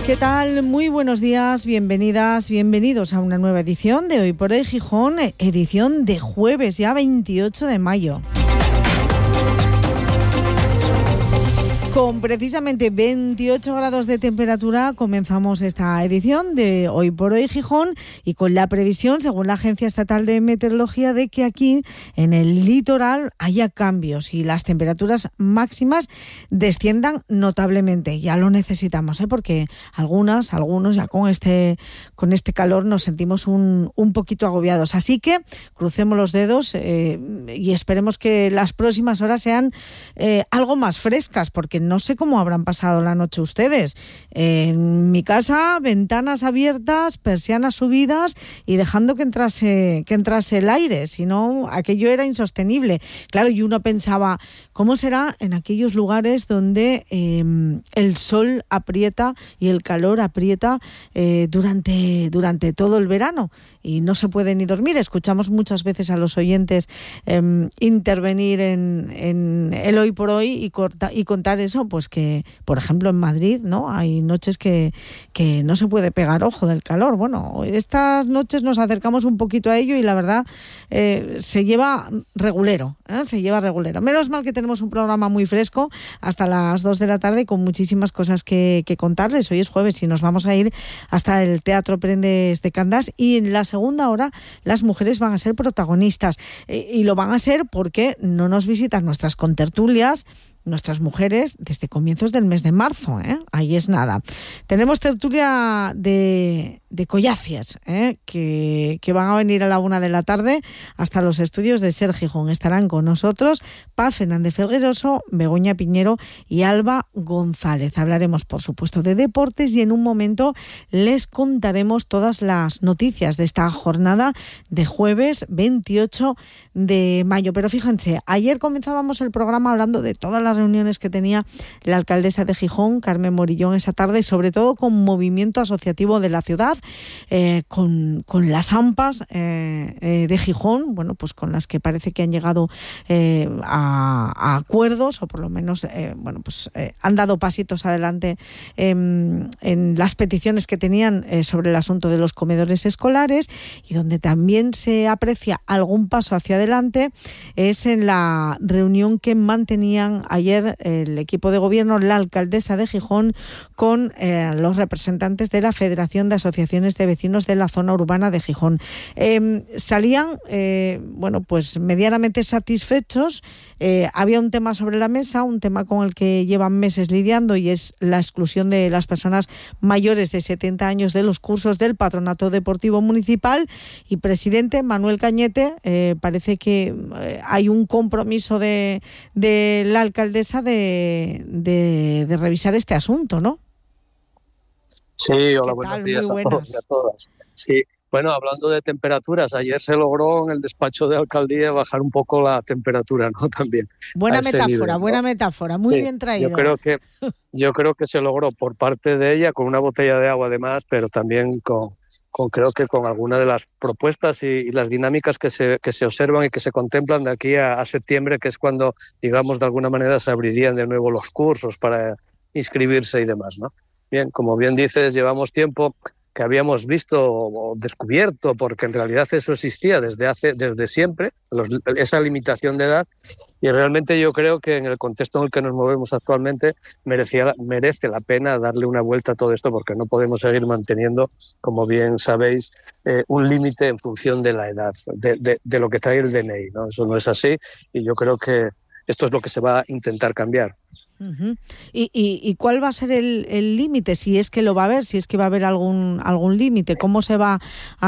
¿Qué tal? Muy buenos días, bienvenidas, bienvenidos a una nueva edición de Hoy por Hoy Gijón, edición de jueves, ya 28 de mayo. Con precisamente 28 grados de temperatura comenzamos esta edición de Hoy por Hoy Gijón y con la previsión, según la Agencia Estatal de Meteorología, de que aquí en el litoral haya cambios y las temperaturas máximas desciendan notablemente. Ya lo necesitamos, porque algunos ya con este calor nos sentimos un poquito agobiados. Así que crucemos los dedos y esperemos que las próximas horas sean algo más frescas, porque no sé cómo habrán pasado la noche ustedes. En mi casa, ventanas abiertas, persianas subidas y dejando que entrase el aire, si no, aquello era insostenible. Claro, y uno pensaba, ¿cómo será en aquellos lugares donde el sol aprieta y el calor aprieta durante todo el verano y no se puede ni dormir? Escuchamos muchas veces a los oyentes intervenir en el Hoy por Hoy y contar eso, pues que, por ejemplo, en Madrid, ¿no? Hay noches que no se puede pegar ojo del calor. Bueno, estas noches nos acercamos un poquito a ello y la verdad se lleva regulero, Menos mal que tenemos un programa muy fresco hasta las 2 de la tarde con muchísimas cosas que contarles. Hoy es jueves y nos vamos a ir hasta el Teatro Prendes de Candás y en la segunda hora las mujeres van a ser protagonistas y lo van a ser porque no nos visitan nuestras contertulias, nuestras mujeres, desde comienzos del mes de marzo, ahí es nada. Tenemos tertulia de Collacias, que van a venir a la 1 de la tarde hasta los estudios de Ser Gijón. Estarán con nosotros Paz Fernández Felgueroso, Begoña Piñero y Alba González. Hablaremos, por supuesto, de deportes y en un momento les contaremos todas las noticias de esta jornada de jueves 28 de mayo. Pero fíjense, ayer comenzábamos el programa hablando de todas las reuniones que tenía la alcaldesa de Gijón, Carmen Morillón, esa tarde, sobre todo con movimiento asociativo de la ciudad, con las AMPAs de Gijón, bueno, pues con las que parece que han llegado a acuerdos, o por lo menos han dado pasitos adelante en las peticiones que tenían sobre el asunto de los comedores escolares, y donde también se aprecia algún paso hacia adelante es en la reunión que mantenían ayer el equipo de gobierno, la alcaldesa de Gijón, con los representantes de la Federación de Asociaciones de Vecinos de la Zona Urbana de Gijón. Salían, pues medianamente satisfechos. Había un tema sobre la mesa, un tema con el que llevan meses lidiando, y es la exclusión de las personas mayores de 70 años de los cursos del Patronato Deportivo Municipal. Y presidente Manuel Cañete, parece que hay un compromiso de la alcaldesa de revisar este asunto, ¿no? Sí, hola, buenos días a todos y a todas. Sí, bueno, hablando de temperaturas, ayer se logró en el despacho de alcaldía bajar un poco la temperatura, ¿no? También. Buena metáfora, muy bien traído. Yo creo que se logró por parte de ella, con una botella de agua además, pero también creo que con alguna de las propuestas y las dinámicas que se observan y que se contemplan de aquí a septiembre, que es cuando, digamos, de alguna manera se abrirían de nuevo los cursos para inscribirse y demás, ¿no? Bien, como bien dices, llevamos tiempo que habíamos visto o descubierto, porque en realidad eso existía desde siempre, esa limitación de edad, y realmente yo creo que en el contexto en el que nos movemos actualmente merece la pena darle una vuelta a todo esto, porque no podemos seguir manteniendo, como bien sabéis, un límite en función de la edad, de lo que trae el DNI, ¿no? Eso no es así, y yo creo que esto es lo que se va a intentar cambiar. Uh-huh. ¿Y cuál va a ser el límite? Si es que lo va a haber, si es que va a haber algún límite, ¿cómo se va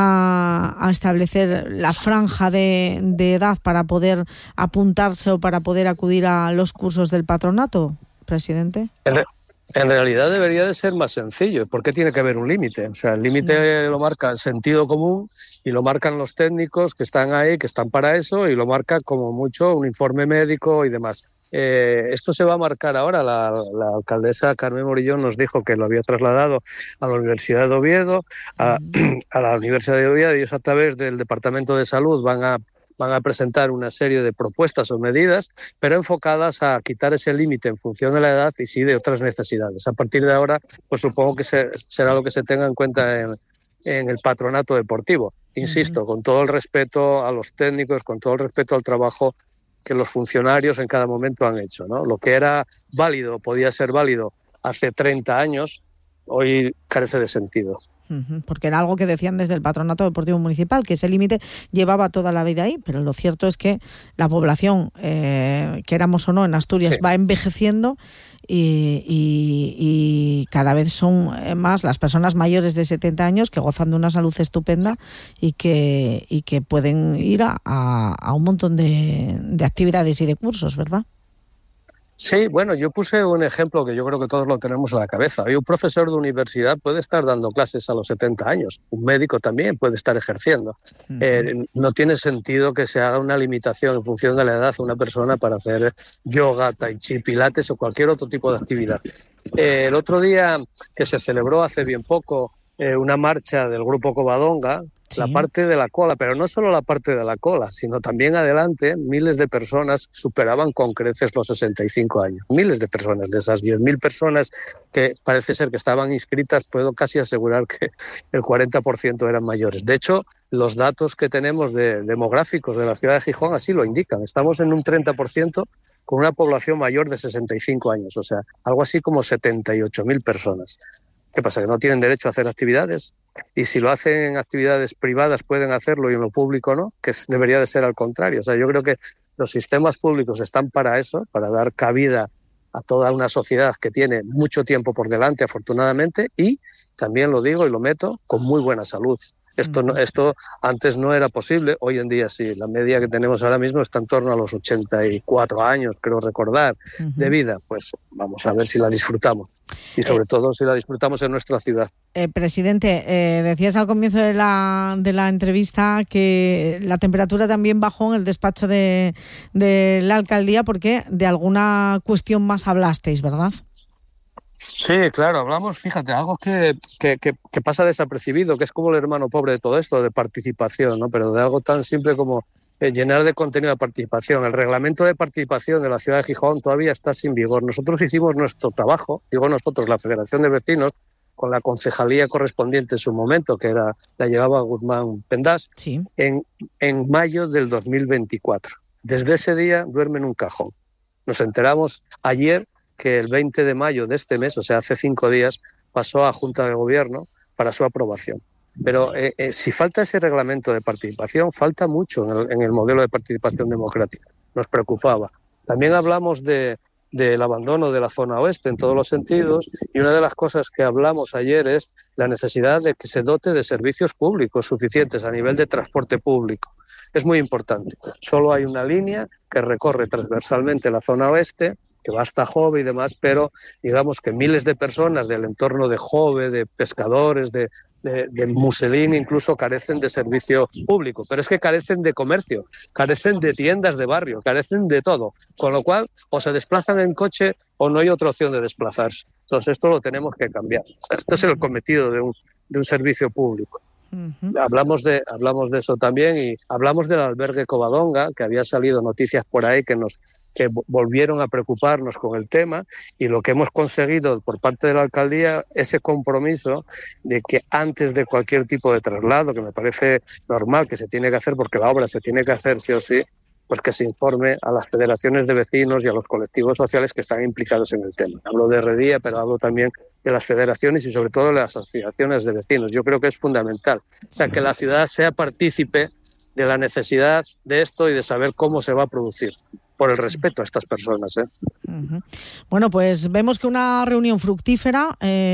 a establecer la franja de edad para poder apuntarse o para poder acudir a los cursos del patronato, presidente? En realidad debería de ser más sencillo. ¿Por qué tiene que haber un límite? O sea, el límite lo marca el sentido común y lo marcan los técnicos que están ahí, que están para eso, y lo marca como mucho un informe médico y demás. Esto se va a marcar ahora. La alcaldesa Carmen Morillón nos dijo que lo había trasladado a la Universidad de Oviedo, a la Universidad de Oviedo, y ellos a través del Departamento de Salud van a van a presentar una serie de propuestas o medidas, pero enfocadas a quitar ese límite en función de la edad y sí de otras necesidades. A partir de ahora, pues supongo que será lo que se tenga en cuenta en el patronato deportivo. Insisto, con todo el respeto a los técnicos, con todo el respeto al trabajo que los funcionarios en cada momento han hecho, ¿no? Lo que era válido, podía ser válido hace 30 años, hoy carece de sentido. Porque era algo que decían desde el Patronato Deportivo Municipal, que ese límite llevaba toda la vida ahí, pero lo cierto es que la población, queramos o no, en Asturias sí, va envejeciendo y cada vez son más las personas mayores de 70 años que gozan de una salud estupenda y que pueden ir a un montón de actividades y de cursos, ¿verdad? Sí, bueno, yo puse un ejemplo que yo creo que todos lo tenemos en la cabeza. Hay un profesor de universidad puede estar dando clases a los 70 años, un médico también puede estar ejerciendo. No tiene sentido que se haga una limitación en función de la edad de una persona para hacer yoga, tai chi, pilates o cualquier otro tipo de actividad. El otro día que se celebró hace bien poco una marcha del Grupo Covadonga, sí, la parte de la cola, pero no solo la parte de la cola, sino también adelante, miles de personas superaban con creces los 65 años. Miles de personas, de esas 10.000 personas que parece ser que estaban inscritas, puedo casi asegurar que el 40% eran mayores. De hecho, los datos que tenemos demográficos de la ciudad de Gijón así lo indican. Estamos en un 30% con una población mayor de 65 años, o sea, algo así como 78.000 personas. ¿Qué pasa? ¿Que no tienen derecho a hacer actividades? Y si lo hacen en actividades privadas pueden hacerlo y en lo público no, que debería de ser al contrario. O sea, yo creo que los sistemas públicos están para eso, para dar cabida a toda una sociedad que tiene mucho tiempo por delante, afortunadamente, y también lo digo y lo meto, con muy buena salud. Esto antes no era posible, hoy en día sí. La media que tenemos ahora mismo está en torno a los 84 años, creo recordar, de vida. Pues vamos a ver si la disfrutamos y sobre todo si la disfrutamos en nuestra ciudad. Presidente, decías al comienzo de la entrevista que la temperatura también bajó en el despacho de la alcaldía porque de alguna cuestión más hablasteis, ¿verdad? Sí, claro, hablamos, fíjate, algo que pasa desapercibido, que es como el hermano pobre de todo esto, de participación, ¿no? Pero de algo tan simple como llenar de contenido de participación. El reglamento de participación de la ciudad de Gijón todavía está sin vigor. Nosotros hicimos nuestro trabajo, digo nosotros, la Federación de Vecinos, con la concejalía correspondiente en su momento, que la llevaba Guzmán Pendas, sí, en mayo del 2024. Desde ese día duerme en un cajón. Nos enteramos ayer que el 20 de mayo de este mes, o sea, hace 5 días, pasó a Junta de Gobierno para su aprobación. Pero si falta ese reglamento de participación, falta mucho en el modelo de participación democrática. Nos preocupaba. También hablamos del abandono de la zona oeste en todos los sentidos, y una de las cosas que hablamos ayer es la necesidad de que se dote de servicios públicos suficientes a nivel de transporte público. Es muy importante. Solo hay una línea que recorre transversalmente la zona oeste, que va hasta Jove y demás, pero digamos que miles de personas del entorno de Jove, de pescadores, de Muselín, incluso carecen de servicio público. Pero es que carecen de comercio, carecen de tiendas de barrio, carecen de todo. Con lo cual, o se desplazan en coche o no hay otra opción de desplazarse. Entonces, esto lo tenemos que cambiar. O sea, este es el cometido de un servicio público. Hablamos de eso también, y hablamos del albergue Covadonga, que había salido noticias por ahí que volvieron a preocuparnos con el tema, y lo que hemos conseguido por parte de la alcaldía, ese compromiso de que antes de cualquier tipo de traslado, que me parece normal que se tiene que hacer porque la obra se tiene que hacer sí o sí, pues que se informe a las federaciones de vecinos y a los colectivos sociales que están implicados en el tema. Hablo de Redía, pero hablo también de las federaciones y sobre todo de las asociaciones de vecinos. Yo creo que es fundamental. O sea, que la ciudad sea partícipe de la necesidad de esto y de saber cómo se va a producir, por el respeto a estas personas. Bueno, pues vemos que una reunión fructífera,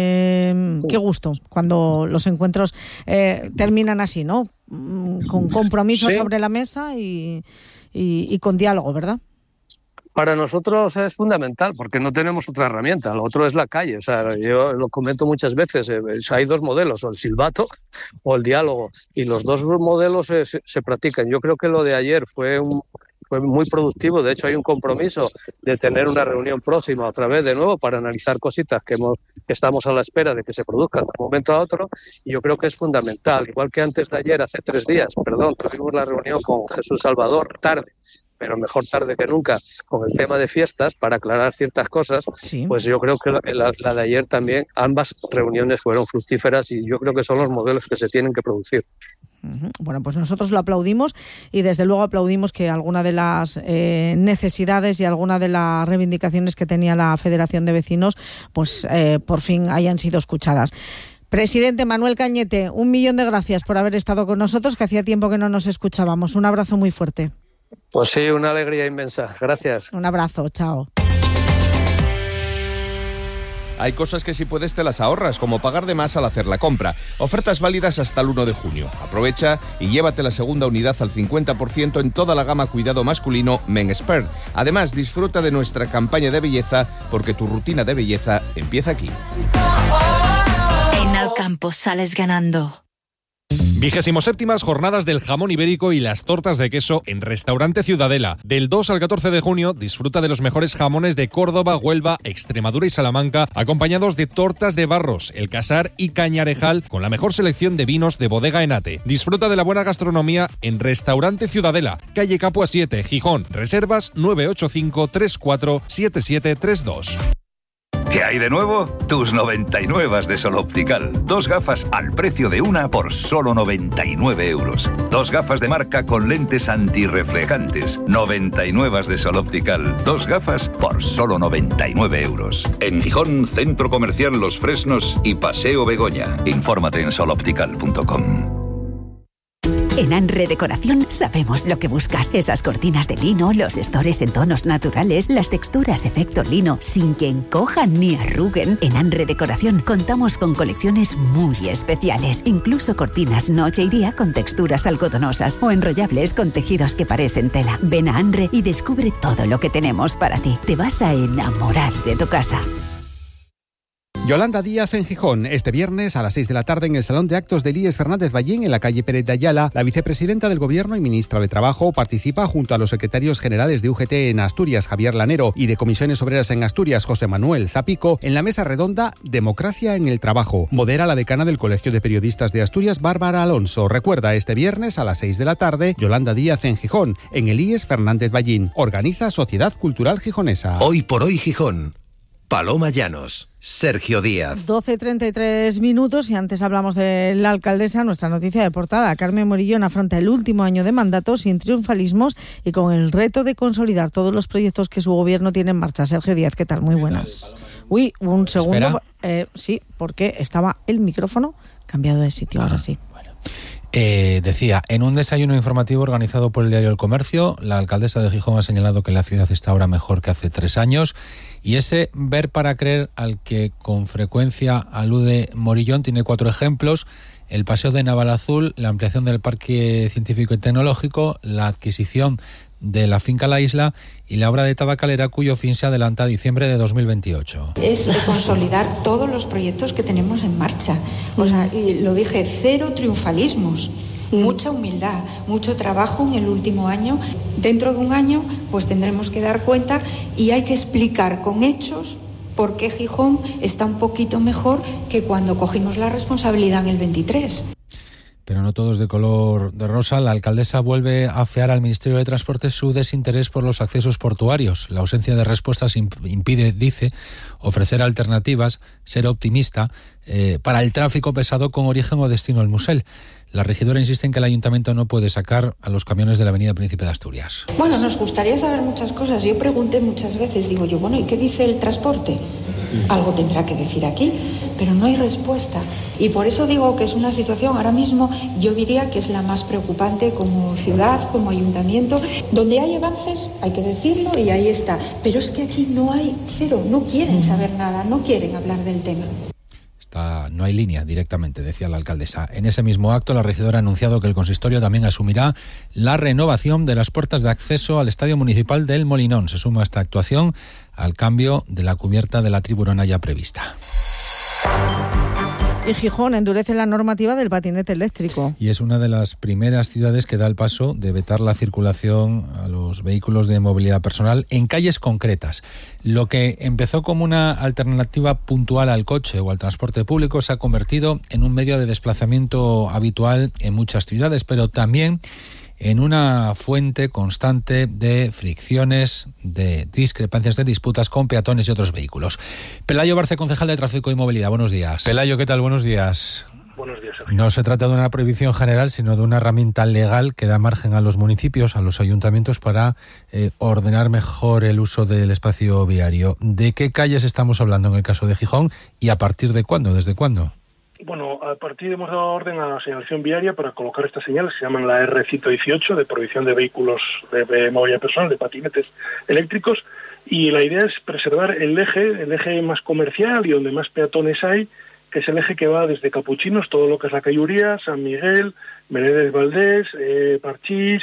qué gusto cuando los encuentros terminan así, ¿no? Con compromisos sobre la mesa y con diálogo, ¿verdad? Para nosotros es fundamental porque no tenemos otra herramienta, lo otro es la calle. O sea, yo lo comento muchas veces, hay dos modelos, o el silbato o el diálogo, y los dos modelos se practican. Yo creo que lo de ayer fue fue muy productivo. De hecho, hay un compromiso de tener una reunión próxima otra vez de nuevo para analizar cositas que estamos a la espera de que se produzcan de un momento a otro, y yo creo que es fundamental. Igual que antes de ayer, hace 3 días, tuvimos la reunión con Jesús Salvador tarde, pero mejor tarde que nunca, con el tema de fiestas para aclarar ciertas cosas, sí. Pues yo creo que la de ayer también, ambas reuniones fueron fructíferas, y yo creo que son los modelos que se tienen que producir. Bueno, pues nosotros lo aplaudimos, y desde luego aplaudimos que alguna de las necesidades y alguna de las reivindicaciones que tenía la Federación de Vecinos pues por fin hayan sido escuchadas. Presidente Manuel Cañete, 1.000.000 de gracias por haber estado con nosotros, que hacía tiempo que no nos escuchábamos. Un abrazo muy fuerte. Pues sí, una alegría inmensa. Gracias. Un abrazo, chao. Hay cosas que si puedes te las ahorras, como pagar de más al hacer la compra. Ofertas válidas hasta el 1 de junio. Aprovecha y llévate la segunda unidad al 50% en toda la gama cuidado masculino Men-Expert. Además, disfruta de nuestra campaña de belleza, porque tu rutina de belleza empieza aquí. En Alcampo sales ganando. 27ª Jornadas del Jamón Ibérico y las tortas de queso en Restaurante Ciudadela. Del 2 al 14 de junio disfruta de los mejores jamones de Córdoba, Huelva, Extremadura y Salamanca, acompañados de tortas de Barros, El Casar y Cañarejal, con la mejor selección de vinos de Bodega Enate. Disfruta de la buena gastronomía en Restaurante Ciudadela, calle Capua 7, Gijón. Reservas 985 34 7732. ¿Qué hay de nuevo? Tus 99 de Sol Optical. 2 gafas al precio de una por solo 99 euros. 2 gafas de marca con lentes antirreflejantes. 99 de Sol Optical. 2 gafas por solo 99 euros. En Gijón, Centro Comercial Los Fresnos y Paseo Begoña. Infórmate en soloptical.com. En Anre Decoración sabemos lo que buscas. Esas cortinas de lino, los estores en tonos naturales, las texturas efecto lino, sin que encojan ni arruguen. En Anre Decoración contamos con colecciones muy especiales. Incluso cortinas noche y día con texturas algodonosas o enrollables con tejidos que parecen tela. Ven a Anre y descubre todo lo que tenemos para ti. Te vas a enamorar de tu casa. Yolanda Díaz en Gijón. Este viernes a las 6 de la tarde en el Salón de Actos del IES Fernández Ballín, en la calle Pérez de Ayala, la vicepresidenta del Gobierno y ministra de Trabajo participa junto a los secretarios generales de UGT en Asturias, Javier Lanero, y de Comisiones Obreras en Asturias, José Manuel Zapico, en la mesa redonda Democracia en el Trabajo. Modera la decana del Colegio de Periodistas de Asturias, Bárbara Alonso. Recuerda, este viernes a las 6 de la tarde, Yolanda Díaz en Gijón, en el IES Fernández Ballín. Organiza Sociedad Cultural Gijonesa. Hoy por hoy Gijón. Paloma Llanos, Sergio Díaz. 12:33 minutos, y antes hablamos de la alcaldesa. Nuestra noticia de portada: Carmen Morillón afronta el último año de mandato sin triunfalismos y con el reto de consolidar todos los proyectos que su gobierno tiene en marcha. Sergio Díaz, ¿qué tal? Muy buenas. Uy, un segundo. Sí, porque estaba el micrófono cambiado de sitio. Ahora sí. Bueno. Decía, en un desayuno informativo organizado por el diario El Comercio, la alcaldesa de Gijón ha señalado que la ciudad está ahora mejor que hace 3 años, y ese ver para creer al que con frecuencia alude Morillón tiene 4 ejemplos: el paseo de Navalazul, la ampliación del Parque Científico y Tecnológico, la adquisición de la finca La Isla y la obra de Tabacalera, cuyo fin se adelanta a diciembre de 2028. Es consolidar todos los proyectos que tenemos en marcha. O sea, y lo dije, 0 triunfalismos. Mucha humildad, mucho trabajo en el último año. Dentro de un año pues tendremos que dar cuenta y hay que explicar con hechos por qué Gijón está un poquito mejor que cuando cogimos la responsabilidad en el 23. Pero no todo es de color de rosa. La alcaldesa vuelve a afear al Ministerio de Transporte su desinterés por los accesos portuarios. La ausencia de respuestas impide, dice, ofrecer alternativas, ser optimista para el tráfico pesado con origen o destino al Musel. La regidora insiste en que el ayuntamiento no puede sacar a los camiones de la avenida Príncipe de Asturias. Bueno, nos gustaría saber muchas cosas. Yo pregunté muchas veces, digo yo, bueno, ¿y qué dice el transporte? Algo tendrá que decir aquí, pero no hay respuesta. Y por eso digo que es una situación ahora mismo, yo diría que es la más preocupante como ciudad, como ayuntamiento. Donde hay avances, hay que decirlo, y ahí está. Pero es que aquí no hay 0, no quieren saber nada, no quieren hablar del tema. No hay línea directamente, decía la alcaldesa. En ese mismo acto, la regidora ha anunciado que el consistorio también asumirá la renovación de las puertas de acceso al Estadio Municipal del Molinón. Se suma esta actuación al cambio de la cubierta de la tribuna ya prevista. Y Gijón endurece la normativa del patinete eléctrico. Y es una de las primeras ciudades que da el paso de vetar la circulación a los vehículos de movilidad personal en calles concretas. Lo que empezó como una alternativa puntual al coche o al transporte público se ha convertido en un medio de desplazamiento habitual en muchas ciudades, pero también en una fuente constante de fricciones, de discrepancias, de disputas con peatones y otros vehículos. Pelayo Barce, concejal de Tráfico y Movilidad, buenos días. Pelayo, ¿qué tal? Buenos días. Buenos días, Sergio. No se trata de una prohibición general, sino de una herramienta legal que da margen a los municipios, a los ayuntamientos, para ordenar mejor el uso del espacio viario. ¿De qué calles estamos hablando en el caso de Gijón y a partir de cuándo? ¿Desde cuándo? Bueno, a partir hemos dado orden a la señalización viaria para colocar estas señales, se llaman la R118, de prohibición de vehículos de movilidad personal, de patinetes eléctricos, y la idea es preservar el eje más comercial y donde más peatones hay, que es el eje que va desde Capuchinos, todo lo que es la calle Uría, San Miguel, Menéndez Valdés, Parchís,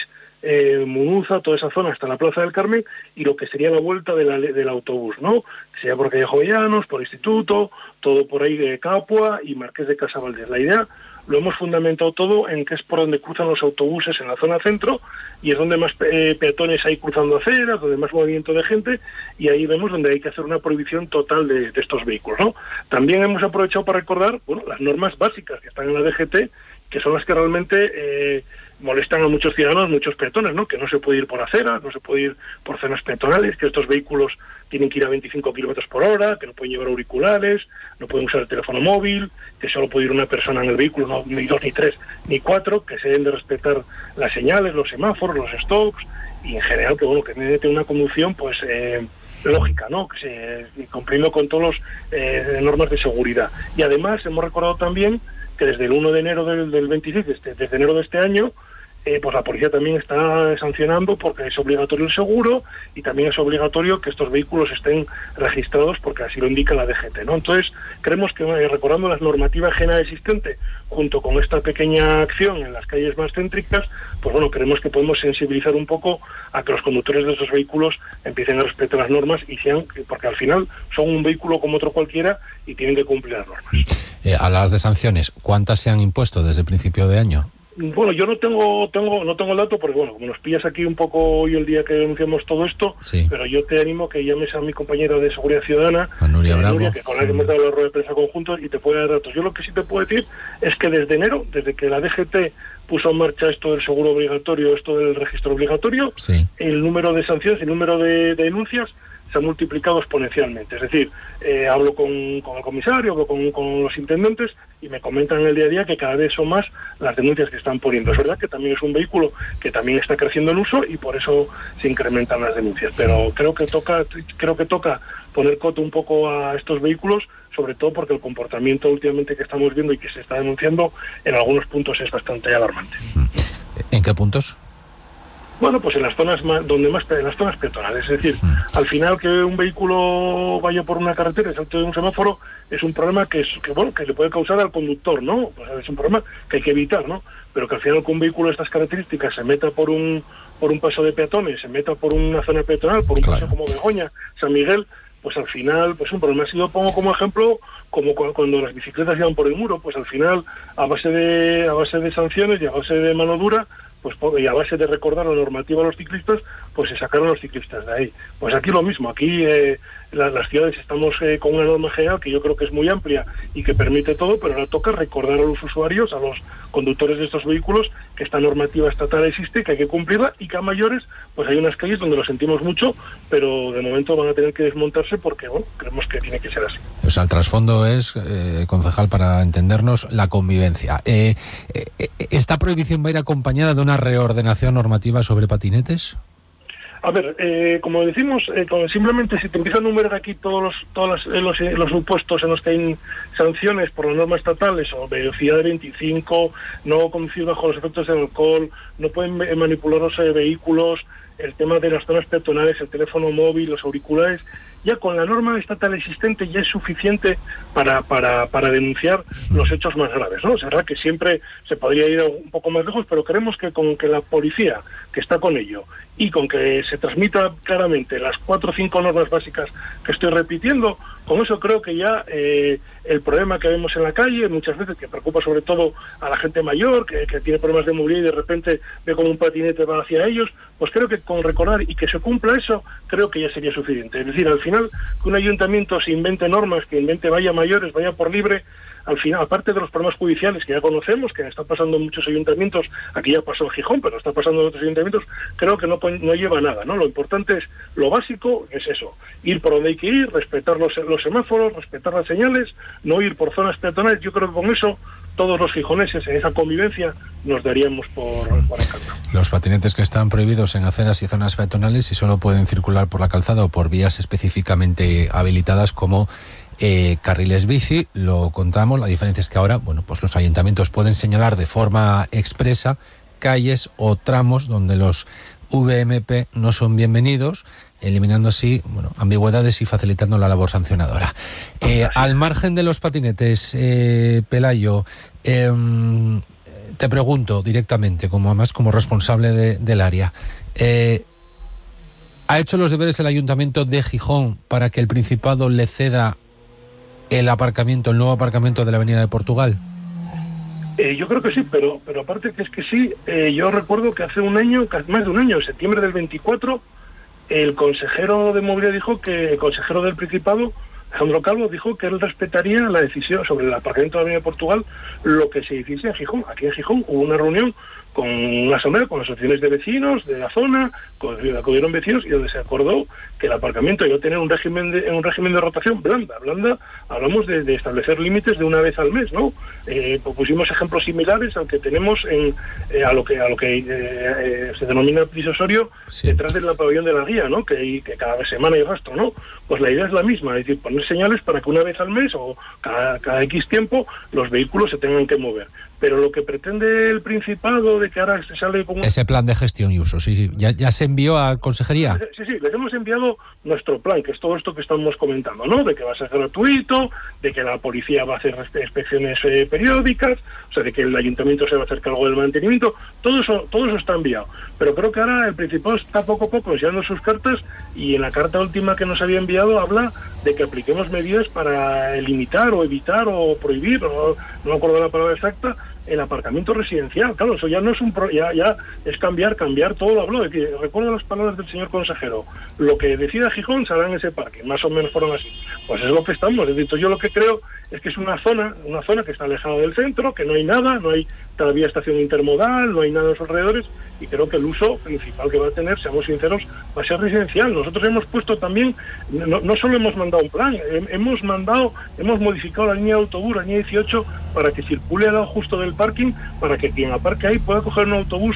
Munuza, toda esa zona hasta la Plaza del Carmen, y lo que sería la vuelta del autobús, ¿no? Que sería por calle Jovellanos, por Instituto, todo por ahí de Capua y Marqués de Casavaldés. La idea lo hemos fundamentado todo en que es por donde cruzan los autobuses en la zona centro, y es donde más peatones hay cruzando aceras, donde más movimiento de gente, y ahí vemos donde hay que hacer una prohibición total de estos vehículos, ¿no? También hemos aprovechado para recordar, bueno, las normas básicas que están en la DGT, que son las que realmente molestan a muchos ciudadanos, muchos peatones, ¿no? Que no se puede ir por aceras, no se puede ir por zonas peatonales, que estos vehículos tienen que ir a 25 kilómetros por hora, que no pueden llevar auriculares, no pueden usar el teléfono móvil, que solo puede ir una persona en el vehículo, no ni dos, ni tres, ni cuatro, que se deben de respetar las señales, los semáforos, los stops, y en general que bueno, que debe tener una conducción pues lógica, ¿no? Que se cumpliendo con todas las normas de seguridad. Y además hemos recordado también que desde el 1 de enero del 26, desde enero de este año, pues la policía también está sancionando porque es obligatorio el seguro y también es obligatorio que estos vehículos estén registrados porque así lo indica la DGT, ¿no? Entonces, creemos que recordando la normativa general existente junto con esta pequeña acción en las calles más céntricas, pues bueno, creemos que podemos sensibilizar un poco a que los conductores de estos vehículos empiecen a respetar las normas y sean, porque al final son un vehículo como otro cualquiera y tienen que cumplir las normas. A las de sanciones, ¿cuántas se han impuesto desde el principio de año? Bueno, yo no tengo el dato porque, bueno, como nos pillas aquí un poco hoy el día que denunciamos todo esto, sí. Pero yo te animo que llames a mi compañera de Seguridad Ciudadana, a Nuria Bravo, que con la que hemos dado la rueda de prensa conjuntos y te puede dar datos. Yo lo que sí te puedo decir es que desde enero, desde que la DGT puso en marcha esto del seguro obligatorio, esto del registro obligatorio, sí. El número de sanciones, el número de denuncias se ha multiplicado exponencialmente. Es decir, hablo con el comisario, hablo con los intendentes y me comentan en el día a día que cada vez son más las denuncias que están poniendo. Es verdad que también es un vehículo que también está creciendo en uso y por eso se incrementan las denuncias. Pero creo que toca poner coto un poco a estos vehículos, sobre todo porque el comportamiento últimamente que estamos viendo y que se está denunciando en algunos puntos es bastante alarmante. ¿En qué puntos? Bueno, pues en las zonas en las zonas peatonales, es decir, al final que un vehículo vaya por una carretera y salte de un semáforo es un problema que le puede causar al conductor, ¿no? Pues es un problema que hay que evitar, ¿no? Pero que al final que un vehículo de estas características se meta por un paso de peatones, se meta por una zona peatonal, por un paso como Begoña, San Miguel, pues al final, pues un problema. Si lo pongo como ejemplo, como cuando las bicicletas iban por el muro, pues al final, a base de sanciones y a base de mano dura, pues y a base de recordar la normativa a los ciclistas, pues se sacaron los ciclistas de ahí. Pues aquí lo mismo, aquí las ciudades estamos con una norma general que yo creo que es muy amplia y que permite todo, pero ahora toca recordar a los usuarios, a los conductores de estos vehículos, que esta normativa estatal existe, que hay que cumplirla y que a mayores, pues hay unas calles donde lo sentimos mucho, pero de momento van a tener que desmontarse porque, bueno, creemos que tiene que ser así. O sea, el trasfondo es, concejal, para entendernos, la convivencia. ¿Esta prohibición va a ir acompañada de una reordenación normativa sobre patinetes? A ver, como decimos, simplemente si te empiezan a enumerar aquí todos los supuestos en los que hay sanciones por las normas estatales, o velocidad de 25, no conducir bajo los efectos del alcohol, no pueden manipular los vehículos, el tema de las zonas peatonales, el teléfono móvil, los auriculares, ya con la norma estatal existente ya es suficiente para denunciar los hechos más graves, ¿no? Es verdad que siempre se podría ir un poco más lejos, pero creemos que con que la policía, que está con ello, y con que se transmita claramente las 4 o 5 normas básicas que estoy repitiendo, con eso creo que ya el problema que vemos en la calle, muchas veces que preocupa sobre todo a la gente mayor, que tiene problemas de movilidad y de repente ve como un patinete va hacia ellos, pues creo que con recordar y que se cumpla eso, creo que ya sería suficiente. Es decir, al final, que un ayuntamiento se invente normas, que invente vaya mayores, vaya por libre, al final, aparte de los problemas judiciales que ya conocemos, que está pasando en muchos ayuntamientos, aquí ya pasó en Gijón, pero está pasando en otros ayuntamientos, creo que no lleva a nada, ¿no? Lo importante es, lo básico es eso, ir por donde hay que ir, respetar los semáforos, respetar las señales, no ir por zonas peatonales. Yo creo que con eso todos los gijoneses en esa convivencia nos daríamos por encantado. Los patinetes que están prohibidos en aceras y zonas peatonales y solo pueden circular por la calzada o por vías específicamente habilitadas como carriles bici, lo contamos. La diferencia es que ahora, bueno, pues los ayuntamientos pueden señalar de forma expresa calles o tramos donde los VMP no son bienvenidos, eliminando así, bueno, ambigüedades y facilitando la labor sancionadora. Al margen de los patinetes, Pelayo, te pregunto directamente, además como responsable del área, ¿ha hecho los deberes el Ayuntamiento de Gijón para que el Principado le ceda el nuevo aparcamiento de la Avenida de Portugal? Yo creo que sí, pero aparte que es que sí, yo recuerdo que hace un año, más de un año, en septiembre del 24, el consejero de Movilidad dijo que, el consejero del Principado, Alejandro Calvo, dijo que él respetaría la decisión sobre el aparcamiento de la Avenida de Portugal, lo que se hiciese en Gijón. Aquí en Gijón hubo una reunión con una asamblea, con las asociaciones de vecinos de la zona, acudieron vecinos, y donde se acordó que el aparcamiento iba a tener un régimen de rotación blanda. Hablamos de establecer límites de una vez al mes, ¿no? Pusimos ejemplos similares al que tenemos a lo que se denomina decisorio, sí, detrás del pabellón de la guía, ¿no? Que cada semana hay rastro, ¿no? Pues la idea es la misma, es decir, poner señales para que una vez al mes o cada X tiempo los vehículos se tengan que mover. Pero lo que pretende el Principado de que ahora se sale como... Ese plan de gestión y uso, sí. ¿Ya se envió a Consejería? Sí, les hemos enviado nuestro plan, que es todo esto que estamos comentando, ¿no? De que va a ser gratuito, de que la policía va a hacer inspecciones periódicas, o sea, de que el ayuntamiento se va a hacer cargo del mantenimiento. Todo eso está enviado. Pero creo que ahora el Principado está poco a poco enseñando sus cartas, y en la carta última que nos había enviado habla de que apliquemos medidas para limitar o evitar o prohibir, no me acuerdo la palabra exacta, el aparcamiento residencial. Claro, eso ya no es ya es cambiar todo lo habló. Recuerdo las palabras del señor consejero: lo que decida Gijón se hará en ese parque, más o menos fueron así. Pues es lo que estamos. Es decir, yo lo que creo es que es una zona que está alejada del centro, que no hay nada, no hay todavía estación intermodal, no hay nada en los alrededores, y creo que el uso principal que va a tener, seamos sinceros, va a ser residencial. Nosotros hemos puesto también, no solo hemos mandado un plan, hemos modificado la línea de autobús, la línea 18, para que circule al lado justo del parking, para que quien aparque ahí pueda coger un autobús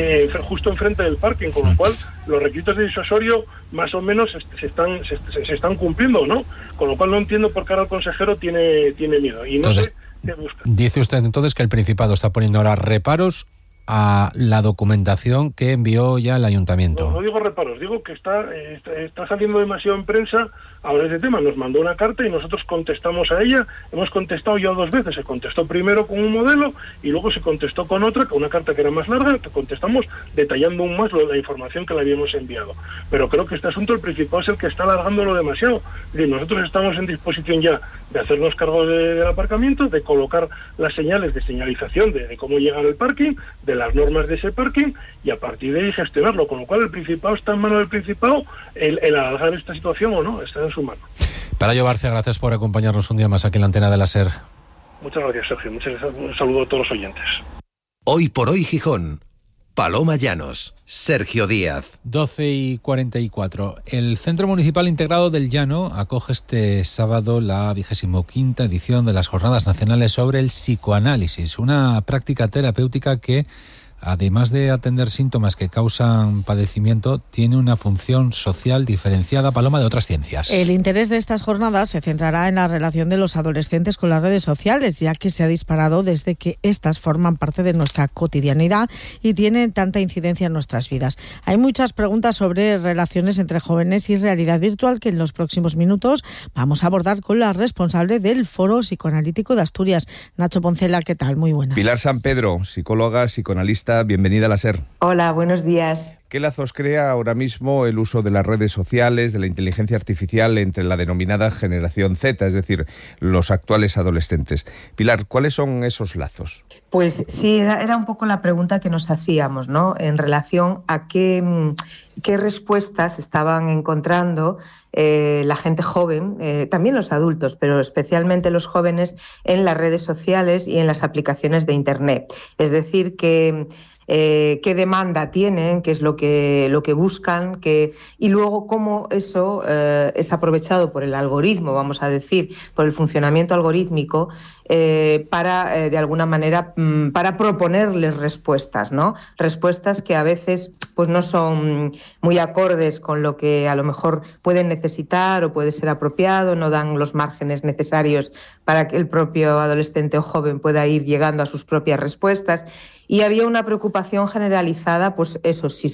justo enfrente del parking, con lo cual los requisitos de disuasorio más o menos se están cumpliendo, ¿no? Con lo cual no entiendo por qué ahora el consejero tiene miedo, y no sé qué busca. Dice usted entonces que el Principado está poniendo ahora reparos a la documentación que envió ya el ayuntamiento. No digo reparos, digo que está saliendo demasiado en prensa ahora ese tema. Nos mandó una carta y nosotros contestamos a ella. Hemos contestado ya 2 veces. Se contestó primero con un modelo y luego se contestó con otra, con una carta que era más larga, que contestamos detallando aún más la información que le habíamos enviado. Pero creo que este asunto, el Principado, es el que está alargándolo demasiado. Es decir, nosotros estamos en disposición ya de hacernos cargo del aparcamiento, de colocar las señales de señalización de cómo llegar al parking, de las normas de ese parking, y a partir de ahí gestionarlo, con lo cual el Principado está en manos del Principado el alargar esta situación o no, está en su mano. Pelayo Barcia, gracias por acompañarnos un día más aquí en la antena de la SER. Muchas gracias, Sergio. Un saludo a todos los oyentes. Hoy por hoy Gijón. Paloma Llanos, Sergio Díaz. 12:44. El Centro Municipal Integrado del Llano acoge este sábado la 25ª edición de las Jornadas Nacionales sobre el Psicoanálisis, una práctica terapéutica que además de atender síntomas que causan padecimiento, tiene una función social diferenciada, Paloma, de otras ciencias. El interés de estas jornadas se centrará en la relación de los adolescentes con las redes sociales, ya que se ha disparado desde que estas forman parte de nuestra cotidianidad y tienen tanta incidencia en nuestras vidas. Hay muchas preguntas sobre relaciones entre jóvenes y realidad virtual que en los próximos minutos vamos a abordar con la responsable del Foro Psicoanalítico de Asturias, Nacho Poncela. ¿Qué tal? Muy buenas. Pilar San Pedro, psicóloga, psicoanalista, bienvenida a la SER. Hola, buenos días. ¿Qué lazos crea ahora mismo el uso de las redes sociales, de la inteligencia artificial entre la denominada generación Z, es decir, los actuales adolescentes? Pilar, ¿cuáles son esos lazos? Pues sí, era un poco la pregunta que nos hacíamos, ¿no? En relación a qué respuestas estaban encontrando la gente joven, también los adultos, pero especialmente los jóvenes, en las redes sociales y en las aplicaciones de Internet. Es decir, qué demanda tienen, qué es lo que buscan, y luego cómo eso es aprovechado por el algoritmo, vamos a decir, por el funcionamiento algorítmico, para, de alguna manera, para proponerles respuestas, ¿no? Respuestas que a veces pues no son muy acordes con lo que a lo mejor pueden necesitar o puede ser apropiado, no dan los márgenes necesarios para que el propio adolescente o joven pueda ir llegando a sus propias respuestas. Y había una preocupación generalizada, pues eso, si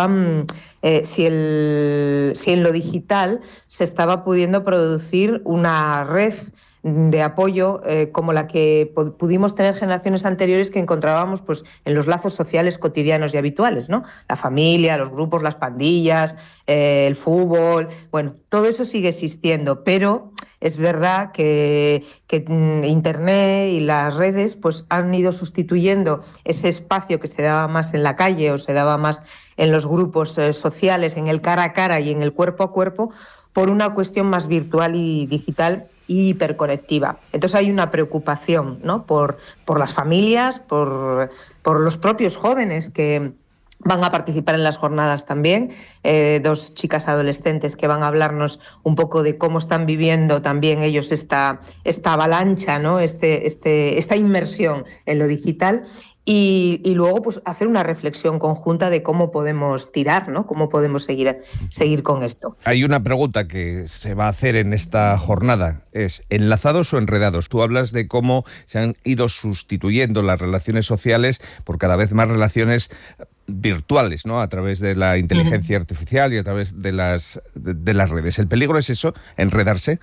en lo digital se estaba pudiendo producir una red de apoyo como la que pudimos tener generaciones anteriores, que encontrábamos pues en los lazos sociales cotidianos y habituales, ¿no? La familia, los grupos, las pandillas, el fútbol, bueno, todo eso sigue existiendo, pero es verdad que Internet y las redes pues han ido sustituyendo ese espacio que se daba más en la calle o se daba más en los grupos sociales, en el cara a cara y en el cuerpo a cuerpo, por una cuestión más virtual y digital y hiperconectiva. Entonces hay una preocupación, ¿no? por las familias, por los propios jóvenes que van a participar en las jornadas también, 2 chicas adolescentes que van a hablarnos un poco de cómo están viviendo también ellos esta avalancha, ¿no? Esta inmersión en lo digital. Y luego pues hacer una reflexión conjunta de cómo podemos tirar, ¿no? Cómo podemos seguir con esto. Hay una pregunta que se va a hacer en esta jornada, es ¿enlazados o enredados? Tú hablas de cómo se han ido sustituyendo las relaciones sociales por cada vez más relaciones virtuales, ¿no? A través de la inteligencia artificial y a través de las redes. ¿El peligro es eso, enredarse?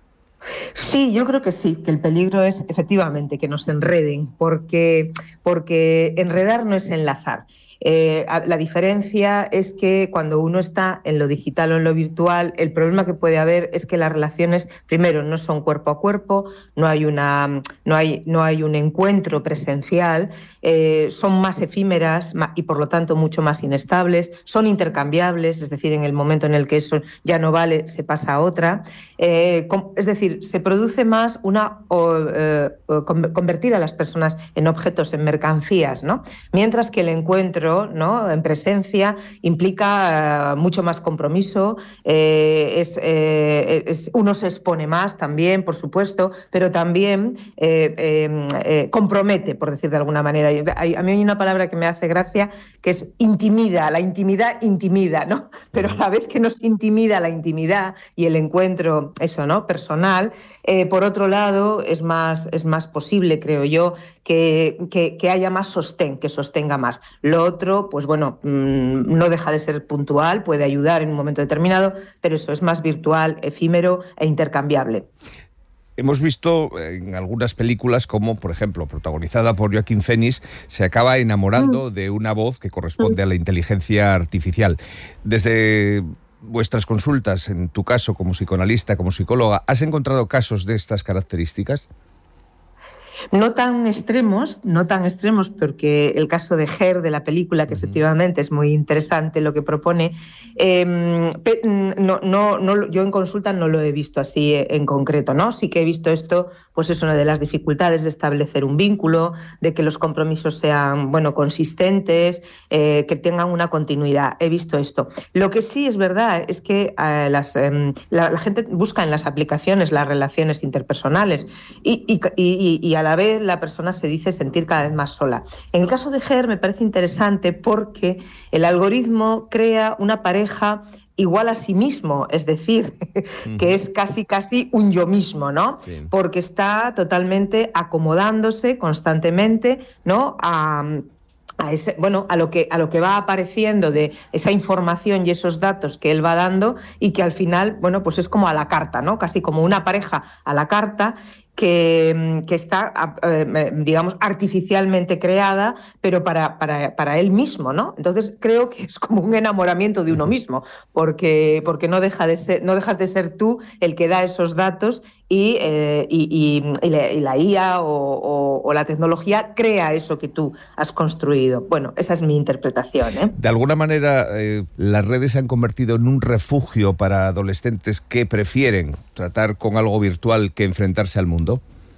Sí, yo creo que sí, que el peligro es efectivamente que nos enreden, porque enredar no es enlazar. La diferencia es que cuando uno está en lo digital o en lo virtual, el problema que puede haber es que las relaciones, primero, no son cuerpo a cuerpo, no hay un encuentro presencial, son más efímeras y por lo tanto mucho más inestables, son intercambiables, es decir, en el momento en el que eso ya no vale, se pasa a otra. Es decir, se produce más convertir a las personas en objetos, en mercancías, ¿no? Mientras que el encuentro, ¿no? En presencia implica mucho más compromiso, uno se expone más también, por supuesto, pero también compromete, por decir de alguna manera. A mí hay una palabra que me hace gracia, que es intimida. La intimidad intimida, ¿no? Pero a la vez que nos intimida la intimidad y el encuentro, eso, ¿no? Personal, por otro lado es más posible, creo yo, que haya más sostén, que sostenga más. Lo otro, pues bueno, no deja de ser puntual, puede ayudar en un momento determinado, pero eso es más virtual, efímero e intercambiable. Hemos visto en algunas películas como, por ejemplo, protagonizada por Joaquín Phoenix, se acaba enamorando de una voz que corresponde a la inteligencia artificial. Desde vuestras consultas, en tu caso como psicoanalista, como psicóloga, ¿has encontrado casos de estas características? No tan extremos, porque el caso de Her, de la película, que efectivamente es muy interesante lo que propone, yo en consulta no lo he visto así en concreto, ¿no? Sí que he visto esto, pues es una de las dificultades de establecer un vínculo, de que los compromisos sean, bueno, consistentes, que tengan una continuidad. He visto esto. Lo que sí es verdad es que la gente busca en las aplicaciones las relaciones interpersonales y a la la vez la persona se dice sentir cada vez más sola. En el caso de Ger me parece interesante porque el algoritmo crea una pareja igual a sí mismo, es decir, que es casi un yo mismo, ¿no? Sí. Porque está totalmente acomodándose constantemente, ¿no? A lo que va apareciendo de esa información y esos datos que él va dando, y que al final, bueno, pues es como a la carta, ¿no? Casi como una pareja a la carta que está, digamos, artificialmente creada, pero para él mismo, ¿no? Entonces creo que es como un enamoramiento de uno mismo, porque no dejas de ser tú el que da esos datos, y la IA o la tecnología crea eso que tú has construido. Bueno, esa es mi interpretación, ¿eh? De alguna manera, las redes se han convertido en un refugio para adolescentes que prefieren tratar con algo virtual que enfrentarse al mundo.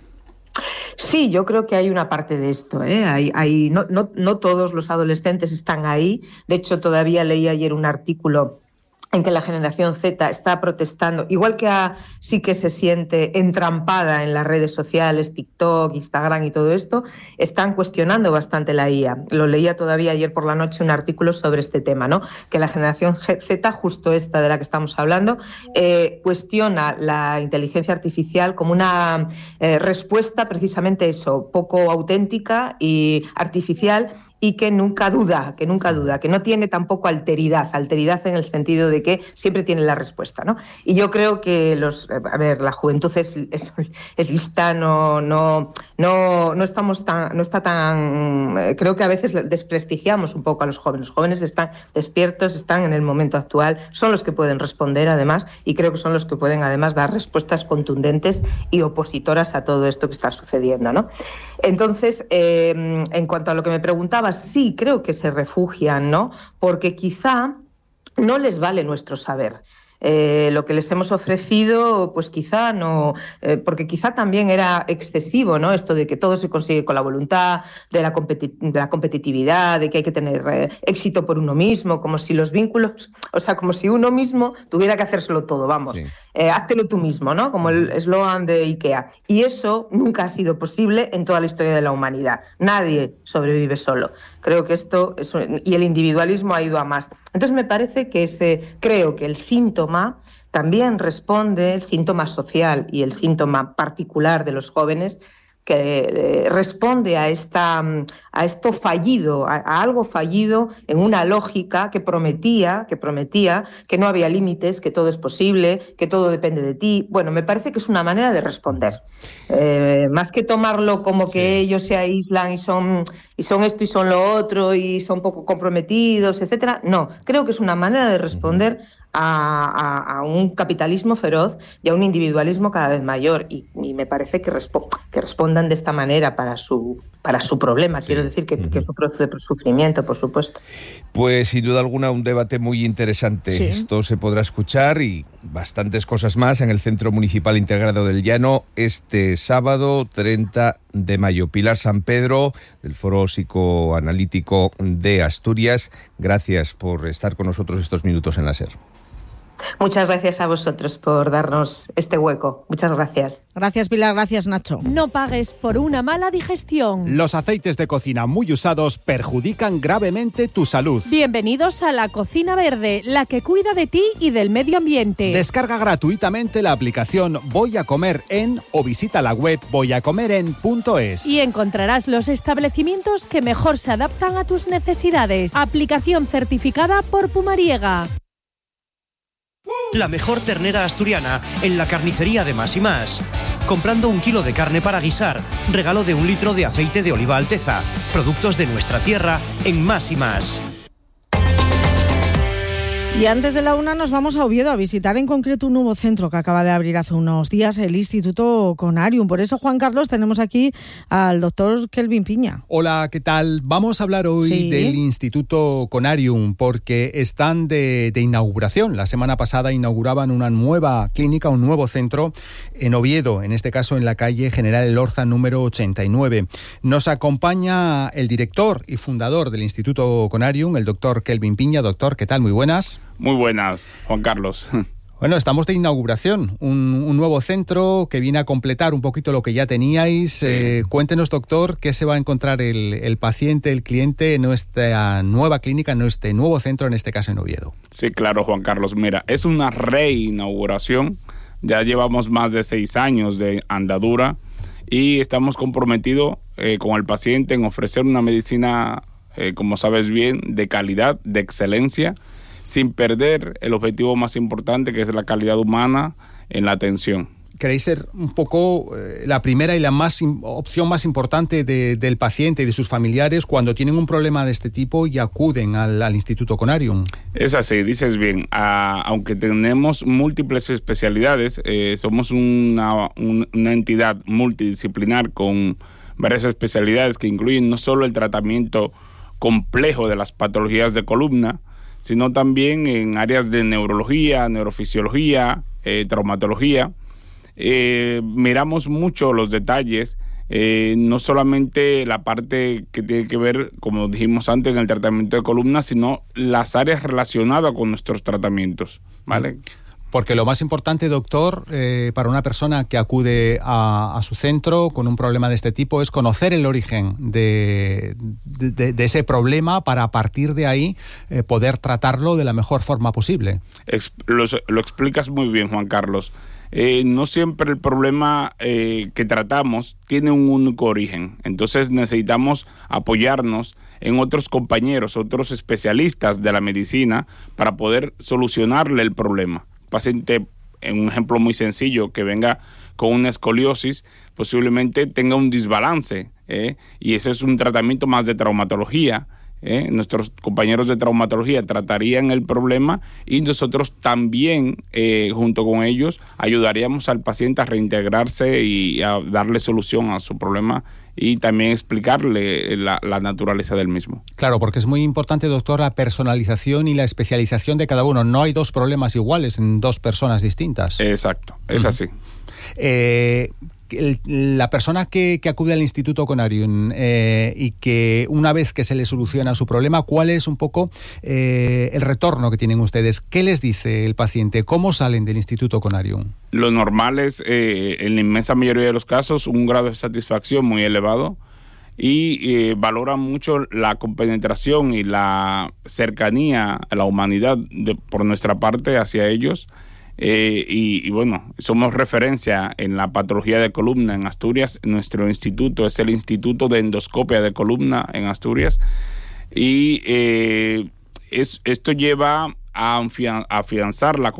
Sí, yo creo que hay una parte de esto, ¿eh? No todos los adolescentes están ahí. De hecho, todavía leí ayer un artículo en que la generación Z está protestando, igual que sí que se siente entrampada en las redes sociales, TikTok, Instagram y todo esto, están cuestionando bastante la IA. Lo leía todavía ayer por la noche un artículo sobre este tema, ¿no? Que la generación Z, justo esta de la que estamos hablando, cuestiona la inteligencia artificial como una respuesta, precisamente eso, poco auténtica y artificial, y que nunca duda, que no tiene tampoco alteridad en el sentido de que siempre tiene la respuesta, ¿no? Y yo creo que la juventud es lista, no está tan, creo que a veces desprestigiamos un poco a los jóvenes. Los jóvenes están despiertos, están en el momento actual, son los que pueden responder además, y creo que son los que pueden además dar respuestas contundentes y opositoras a todo esto que está sucediendo, ¿no? Entonces, en cuanto a lo que me preguntaba, sí, creo que se refugian, ¿no? Porque quizá no les vale nuestro saber. Lo que les hemos ofrecido, pues quizá no, porque quizá también era excesivo, ¿no? Esto de que todo se consigue con la voluntad, de la competitividad, de que hay que tener éxito por uno mismo, como si los vínculos, o sea, como si uno mismo tuviera que hacérselo todo, vamos. Sí. Háztelo tú mismo, ¿no? Como el eslogan de IKEA. Y eso nunca ha sido posible en toda la historia de la humanidad. Nadie sobrevive solo. Creo que y el individualismo ha ido a más. Entonces me parece que creo que el síntoma también responde, el síntoma social y el síntoma particular de los jóvenes, que responde a esto fallido, a algo fallido en una lógica que prometía que no había límites, que todo es posible, que todo depende de ti. Bueno, me parece que es una manera de responder. Más que tomarlo como que ellos se aíslan y son esto y son lo otro y son poco comprometidos, etcétera. No, creo que es una manera de responder a un capitalismo feroz y a un individualismo cada vez mayor, y me parece que respondan de esta manera para su problema. Sí. Quiero decir que eso produce sufrimiento, por supuesto. Pues sin duda alguna un debate muy interesante. Sí. Esto se podrá escuchar y bastantes cosas más en el Centro Municipal Integrado del Llano este sábado 30 de mayo. Pilar San Pedro, del Foro Psicoanalítico de Asturias, gracias por estar con nosotros estos minutos en la SER. Muchas gracias a vosotros por darnos este hueco. Muchas gracias. Gracias, Pilar. Gracias, Nacho. No pagues por una mala digestión. Los aceites de cocina muy usados perjudican gravemente tu salud. Bienvenidos a La Cocina Verde, la que cuida de ti y del medio ambiente. Descarga gratuitamente la aplicación Voy a Comer En o visita la web voyacomeren.es. Y encontrarás los establecimientos que mejor se adaptan a tus necesidades. Aplicación certificada por Pumariega. La mejor ternera asturiana en la carnicería de Más y Más. Comprando 1 kilo de carne para guisar, regalo de 1 litro de aceite de oliva Alteza. Productos de nuestra tierra en Más y Más. Y antes de la 1 nos vamos a Oviedo a visitar en concreto un nuevo centro que acaba de abrir hace unos días, el Instituto Conarium. Por eso, Juan Carlos, tenemos aquí al doctor Kelvin Piña. Hola, ¿qué tal? Vamos a hablar hoy del Instituto Conarium porque están de inauguración. La semana pasada inauguraban una nueva clínica, un nuevo centro en Oviedo, en este caso en la calle General Elorza número 89. Nos acompaña el director y fundador del Instituto Conarium, el doctor Kelvin Piña. Doctor, ¿qué tal? Muy buenas. Muy buenas, Juan Carlos. Bueno, estamos de inauguración, un nuevo centro que viene a completar un poquito lo que ya teníais. Cuéntenos, doctor, qué se va a encontrar el paciente, el cliente en nuestra nueva clínica, en este nuevo centro, en este caso en Oviedo. Sí, claro, Juan Carlos. Mira, es una reinauguración. Ya llevamos más de 6 años de andadura y estamos comprometidos con el paciente en ofrecer una medicina, como sabes bien, de calidad, de excelencia, sin perder el objetivo más importante, que es la calidad humana en la atención. ¿Queréis ser un poco la primera y la opción más importante del paciente y de sus familiares cuando tienen un problema de este tipo y acuden al Instituto Conarium? Es así, dices bien. Aunque tenemos múltiples especialidades, somos una entidad multidisciplinar con varias especialidades que incluyen no solo el tratamiento complejo de las patologías de columna, sino también en áreas de neurología, neurofisiología, traumatología. Miramos mucho los detalles, no solamente la parte que tiene que ver, como dijimos antes, en el tratamiento de columna, sino las áreas relacionadas con nuestros tratamientos, ¿vale? Porque lo más importante, doctor, para una persona que acude a su centro con un problema de este tipo es conocer el origen de ese problema para a partir de ahí poder tratarlo de la mejor forma posible. Lo explicas muy bien, Juan Carlos. No siempre el problema que tratamos tiene un único origen. Entonces necesitamos apoyarnos en otros compañeros, otros especialistas de la medicina para poder solucionarle el problema. Paciente, en un ejemplo muy sencillo, que venga con una escoliosis, posiblemente tenga un desbalance, y ese es un tratamiento más de traumatología. Nuestros compañeros de traumatología tratarían el problema y nosotros también, junto con ellos, ayudaríamos al paciente a reintegrarse y a darle solución a su problema y también explicarle la naturaleza del mismo. Claro, porque es muy importante, doctor, la personalización y la especialización de cada uno. No hay dos problemas iguales en dos personas distintas. Exacto, es así. La persona que acude al Instituto Conarium y que una vez que se le soluciona su problema, ¿cuál es un poco el retorno que tienen ustedes? ¿Qué les dice el paciente? ¿Cómo salen del Instituto Conarium? Lo normal es, en la inmensa mayoría de los casos, un grado de satisfacción muy elevado y valoran mucho la compenetración y la cercanía a la humanidad por nuestra parte hacia ellos. Y bueno, somos referencia en la patología de columna en Asturias. Nuestro instituto es el Instituto de Endoscopia de Columna en Asturias y esto lleva a afianzar la